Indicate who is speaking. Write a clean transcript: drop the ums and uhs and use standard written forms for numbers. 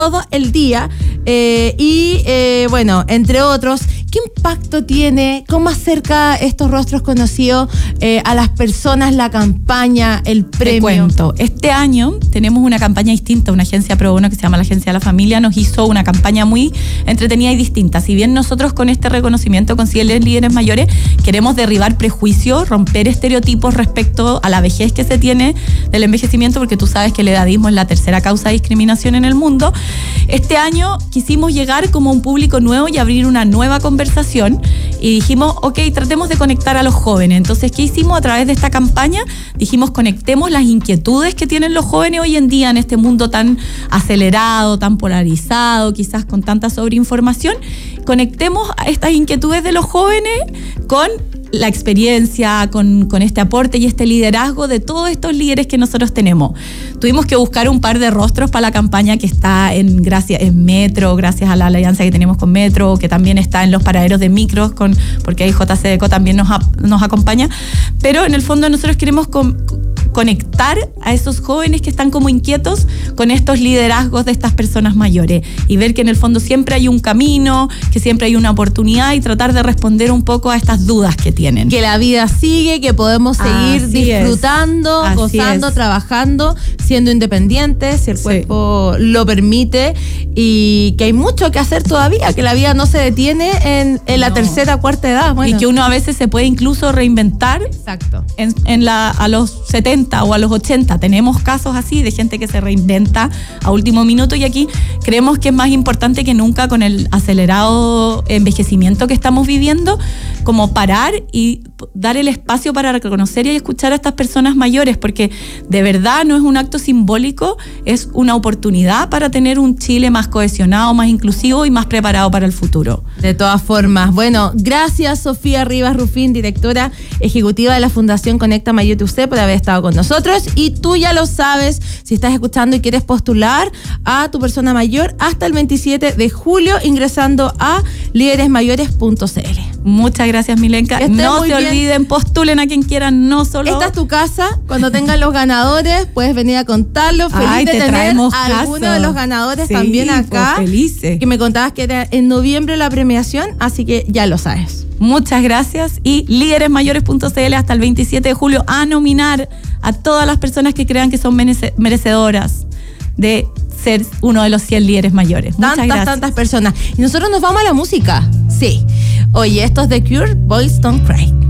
Speaker 1: todo el día bueno, entre otros, ¿qué impacto tiene? ¿Cómo acerca estos rostros conocidos a las personas la campaña, el premio?
Speaker 2: Te cuento, este año tenemos una campaña distinta, una agencia pro bono que se llama la Agencia de la Familia nos hizo una campaña muy entretenida y distinta. Si bien nosotros con este reconocimiento con líderes mayores queremos derribar prejuicios, romper estereotipos respecto a la vejez que se tiene del envejecimiento, porque tú sabes que el edadismo es la tercera causa de discriminación en el mundo. Este año quisimos llegar como un público nuevo y abrir una nueva conversación y dijimos, ok, tratemos de conectar a los jóvenes. Entonces, ¿qué hicimos a través de esta campaña? Dijimos, conectemos las inquietudes que tienen los jóvenes hoy en día en este mundo tan acelerado, tan polarizado, quizás con tanta sobreinformación. Conectemos a estas inquietudes de los jóvenes con la experiencia, con este aporte y este liderazgo de todos estos líderes que nosotros tenemos. Tuvimos que buscar un par de rostros para la campaña que está en Metro, gracias a la alianza que tenemos con Metro, que también está en los paraderos de micros, porque ahí JCDECO también nos acompaña. Pero en el fondo nosotros queremos conectar a esos jóvenes que están como inquietos con estos liderazgos de estas personas mayores y ver que en el fondo siempre hay un camino, que siempre hay una oportunidad y tratar de responder un poco a estas dudas que tienen.
Speaker 1: Que la vida sigue, que podemos seguir disfrutando, gozando, trabajando, siendo independientes, si el cuerpo lo permite, y que hay mucho que hacer todavía, que la vida no se detiene en la tercera, cuarta edad. Bueno.
Speaker 2: Y que uno a veces se puede incluso reinventar.
Speaker 1: Exacto.
Speaker 2: A los 70 o a los 80. Tenemos casos así de gente que se reinventa a último minuto, y aquí creemos que es más importante que nunca con el acelerado envejecimiento que estamos viviendo, como parar y dar el espacio para reconocer y escuchar a estas personas mayores, porque de verdad no es un acto simbólico, es una oportunidad para tener un Chile más cohesionado, más inclusivo y más preparado para el futuro.
Speaker 1: De todas formas, bueno, gracias Sofía Rivas Rufín, directora ejecutiva de la Fundación Conecta Mayotte UC, por haber estado con nosotros. Y tú ya lo sabes, si estás escuchando y quieres postular a tu persona mayor, hasta el 27 de julio ingresando a líderesmayores.cl.
Speaker 2: Muchas gracias, Milenka. No se olviden, postulen a quien quieran, no solo...
Speaker 1: Esta es tu casa. Cuando tengan los ganadores, puedes venir a contarlo. Feliz de tener a alguno de los ganadores también acá.
Speaker 2: Felices.
Speaker 1: Que me contabas que era en noviembre la premiación, así que ya lo sabes.
Speaker 2: Muchas gracias. Y líderesmayores.cl hasta el 27 de julio a nominar a todas las personas que crean que son merecedoras de ser uno de los 100 líderes mayores. Muchas gracias.
Speaker 1: Tantas personas. Y nosotros nos vamos a la música. Sí. Oye, esto es The Cure, Boys Don't Cry.